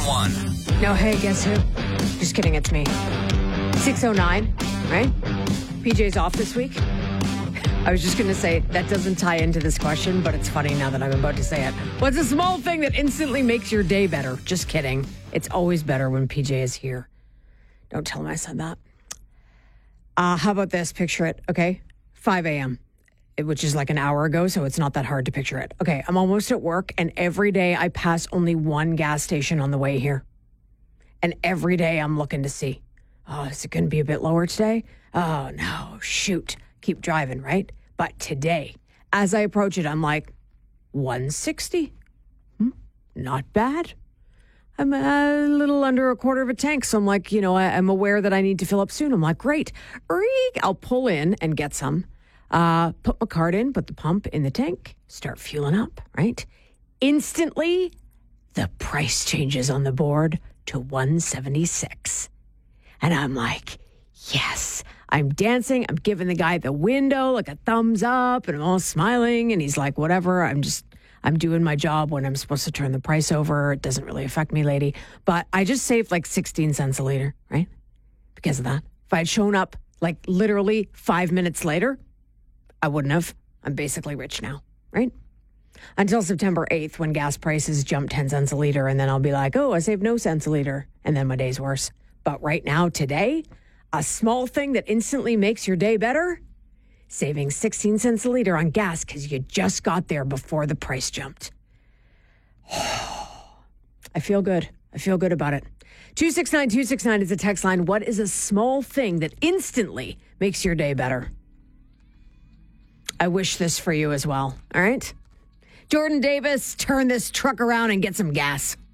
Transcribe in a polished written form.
101. No, hey, guess who? Just kidding, it's me. 6:09, right? PJ's off this week. I was just going to say that doesn't tie into this question, but it's funny now that I'm about to say it. What's a small thing that instantly makes your day better? Just kidding. It's always better when PJ is here. Don't tell him I said that. How about this? Picture it, okay? 5 a.m., which is like an hour ago, so it's not that hard to picture it. Okay, I'm almost at work, and every day I pass only one gas station on the way here. And every day I'm looking to see, oh, is it going to be a bit lower today? Oh, no, shoot. Keep driving, right? But today, as I approach it, I'm like, 160? Not bad. I'm a little under a quarter of a tank, so I'm like, I'm aware that I need to fill up soon. I'm like, great. I'll pull in and get some. Put my card in, put the pump in the tank, start fueling up, right? Instantly, the price changes on the board to 176. And I'm like, yes, I'm dancing. I'm giving the guy the window, like a thumbs up, and I'm all smiling. And he's like, whatever, I'm doing my job when I'm supposed to turn the price over. It doesn't really affect me, lady. But I just saved like 16 cents a liter, right? Because of that. If I had shown up like literally 5 minutes later, I wouldn't have. I'm basically rich now, right? Until September 8th, when gas prices jump 10 cents a liter, and then I'll be like, oh, I saved no cents a liter, and then my day's worse. But right now, today, a small thing that instantly makes your day better, saving 16 cents a liter on gas because you just got there before the price jumped. I feel good. I feel good about it. 269-269 is a text line. What is a small thing that instantly makes your day better? I wish this for you as well. All right? Jordan Davis, turn this truck around and get some gas.